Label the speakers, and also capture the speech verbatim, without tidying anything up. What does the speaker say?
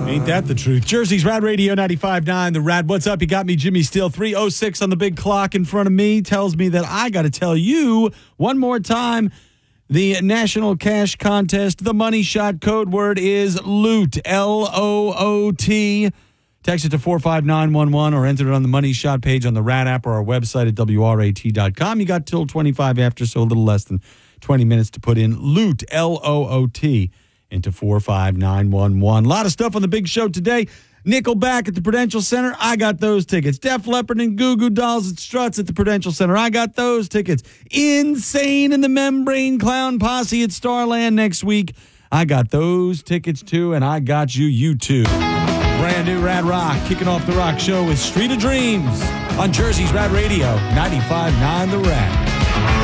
Speaker 1: Ain't that the truth? Jersey's Rad Radio ninety-five point nine, the Rad. What's up? You got me, Jimmy Steele. three oh six on the big clock in front of me tells me that I got to tell you one more time the National Cash Contest. The money shot code word is LOOT, L O O T. Text it to four five nine one one or enter it on the Money Shot page on the Rad app or our website at W R A T dot com. You got till twenty-five after, so a little less than twenty minutes to put in LOOT, L O O T, into four five nine one one. A lot of stuff on the big show today. Nickelback at the Prudential Center. I got those tickets. Def Leppard and Goo Goo Dolls and Struts at the Prudential Center. I got those tickets. Insane and the Membrane Clown Posse at Starland next week. I got those tickets too, and I got you, you too. Brand new Rad Rock, kicking off the rock show with Street of Dreams on Jersey's Rad Radio, ninety-five point nine The Rad.